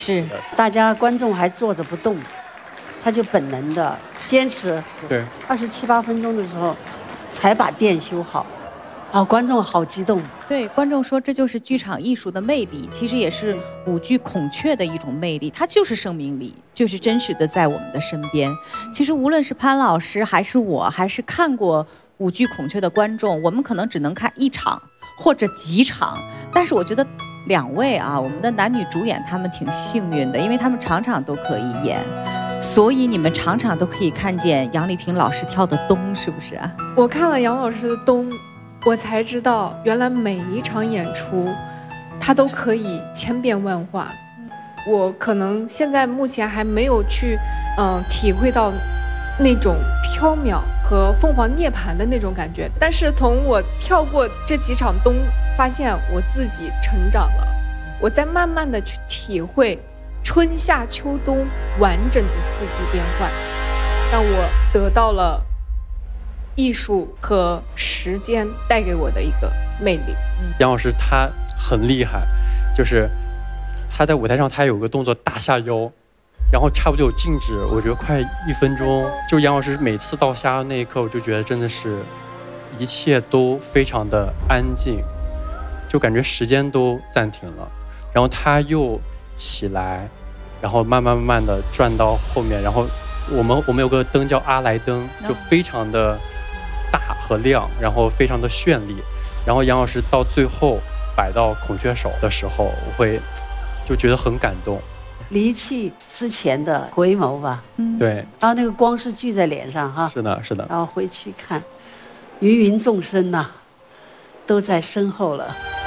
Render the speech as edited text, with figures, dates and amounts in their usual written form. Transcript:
是， 大家观众还坐着不动，他就本能的坚持。 对 ，27、8分钟的时候才把电修好。观众好激动。 对，观众说这就是剧场艺术的魅力，其实也是舞剧孔雀的一种魅力，它就是生命力，就是真实的在我们的身边。其实无论是潘老师还是我，还是看过舞剧孔雀的观众，我们可能只能看1场或者几场，但是我觉得2位啊，我们的男女主演他们挺幸运的，因为他们场场都可以演，所以你们场场都可以看见杨丽萍老师跳的冬，是不是啊？ 我看了杨老师的冬，我才知道原来每一场演出他都可以千变万化。我可能现在目前还没有去体会到那种缥缈和凤凰涅槃的那种感觉，但是从我跳过这几场冬，发现我自己成长了，我在慢慢的去体会春夏秋冬完整的4季变换，让我得到了艺术和时间带给我的一个魅力。 杨老师他很厉害，就是他在舞台上他有个动作大下腰，然后差不多有静止，我觉得快1分钟。就杨老师每次到下腰那一刻，我就觉得真的是一切都非常的安静，就感觉时间都暂停了。然后他又起来，然后慢慢的转到后面，然后我们有个灯叫阿莱灯，就非常的大和亮，然后非常的绚丽。然后杨老师到最后摆到孔雀手的时候，我会就觉得很感动。 离弃之前的回眸吧， 对， 然后那个光是聚在脸上哈， 是的，是的。 然后回去看，芸芸众生呐，都在身后了。